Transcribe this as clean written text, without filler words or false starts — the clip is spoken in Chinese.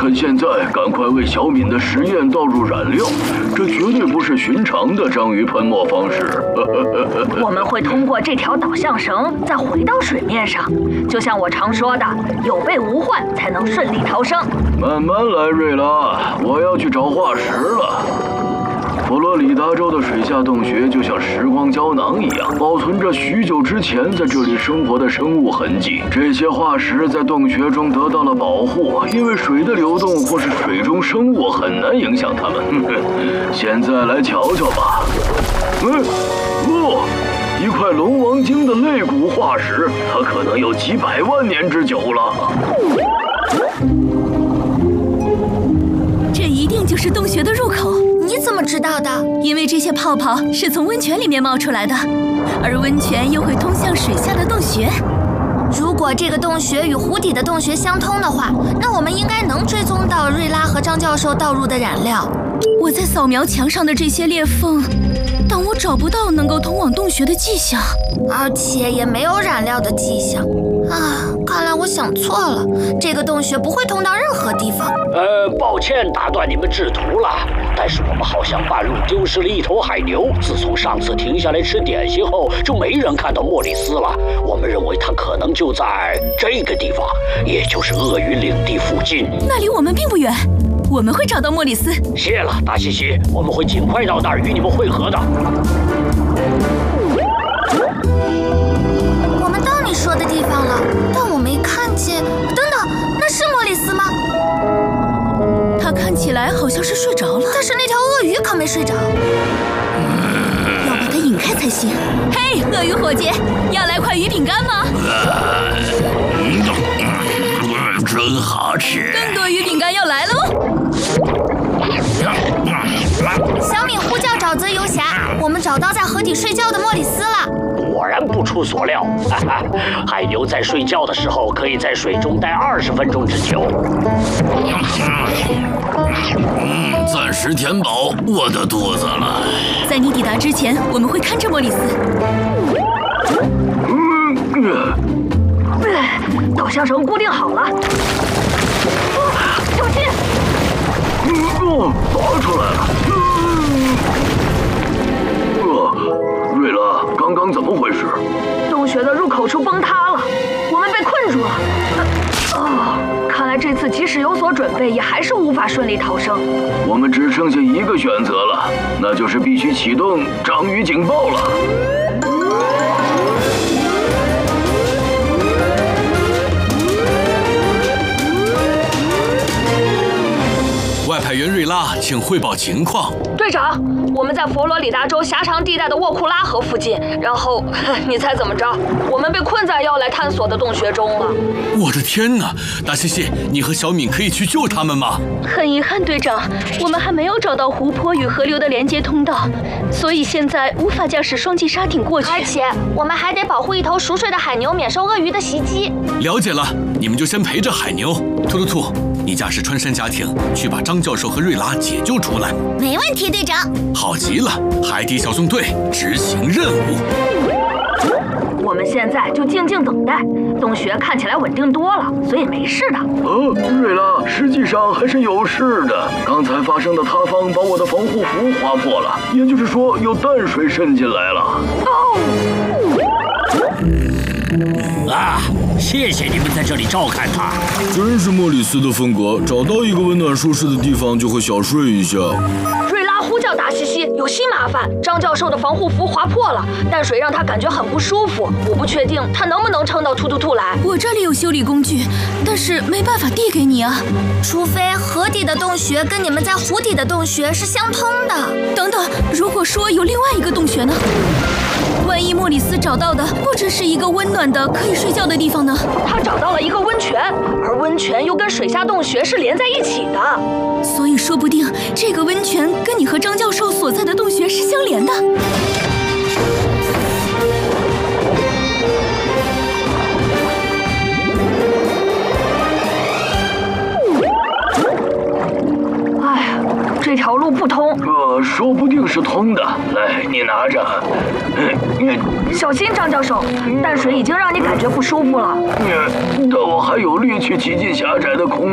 趁现在赶快为小敏的实验倒入燃料，这绝对不是寻常的章鱼喷墨方式。 我们会通过这条导向绳再回到水面上，就像我常说的，有备无患才能顺利逃生。 慢慢来，瑞拉，我要去找化石了。佛罗里达州的水下洞穴就像时光胶囊一样，保存着许久之前在这里生活的生物痕迹。这些化石在洞穴中得到了保护，因为水的流动或是水中生物很难影响它们。现在来瞧瞧吧。一块龙王鲸的肋骨化石，它可能有几百万年之久了。 这一定就是洞穴的入口。 你怎么知道的？ 因为这些泡泡是从温泉里面冒出来的，而温泉又会通向水下的洞穴。 如果这个洞穴与湖底的洞穴相通的话，那我们应该能追踪到瑞拉和张教授倒入的燃料。 我在扫描墙上的这些裂缝，但我找不到能够通往洞穴的迹象， 而且也没有燃料的迹象。看来我想错了，这个洞穴不会通到任何地方。 抱歉打断你们制图了，但是我们好像半路丢失了一头海牛。自从上次停下来吃点心后，就没人看到莫里斯了。我们认为他可能就在这个地方，也就是鳄鱼领地附近。 那离我们并不远，我们会找到莫里斯。 谢了，大西西，我们会尽快到那儿与你们会合的。 我们到你说的地方了，但我没看见。等等，那是莫里斯吗？ 他看起来好像是睡着了， 但是那条鳄鱼可没睡着。 要把它引开才行。嘿，鳄鱼伙计，要来块鱼饼干吗？ 真好吃。 更多鱼饼干要来喽！ 小敏呼叫沼泽游侠，我们找到在河底睡觉的莫里斯了。 果然不出所料，海牛在睡觉的时候可以在水中待20分钟之久。 暂时填饱我的肚子了。 在你抵达之前，我们会看着莫里斯。 导向绳固定好了，小心！ 拔出来了。瑞拉，刚刚怎么回事？ 洞穴的入口处崩塌了，我们被困住了。看来这次即使有所准备，也还是无法顺利逃生。 我们只剩下一个选择了，那就是必须启动章鱼警报了。 外派员瑞拉，请汇报情况。 队长，我们在佛罗里达州狭长地带的沃库拉河附近，然后你猜怎么着？我们被困在要来探索的洞穴中了。 我的天哪！大西西，你和小敏可以去救他们吗？ 很遗憾，队长，我们还没有找到湖泊与河流的连接通道，所以现在无法驾驶双级沙艇过去。 而且我们还得保护一头熟睡的海牛免受鳄鱼的袭击。 了解了，你们就先陪着海牛。兔兔兔，你驾驶穿山甲艇去把张教授和瑞拉解救出来。 没问题，队长。 好极了，海底小纵队执行任务。 我们现在就静静等待，洞穴看起来稳定多了，所以没事的。 瑞拉，实际上还是有事的。刚才发生的塌方把我的防护服划破了，也就是说有淡水渗进来了。 谢谢你们在这里照看他。 真是莫里斯的风格，找到一个温暖舒适的地方就会小睡一下。 瑞拉呼叫达西西，有新麻烦。张教授的防护服划破了，淡水让他感觉很不舒服。我不确定他能不能撑到兔兔兔来。 我这里有修理工具，但是没办法递给你啊。 除非河底的洞穴跟你们在湖底的洞穴是相通的。 等等，如果说有另外一个洞穴呢？万一莫里斯找到的不只是一个温暖的可以睡觉的地方呢？ 他找到了一个温泉，而温泉又跟水下洞穴是连在一起的， 所以说不定这个温泉跟你和张教授所在的洞穴是相连的。 这条路不通。 说不定是通的。来，你拿着。 小心，张教授，淡水已经让你感觉不舒服了。 但我还有力气骑进狭窄的空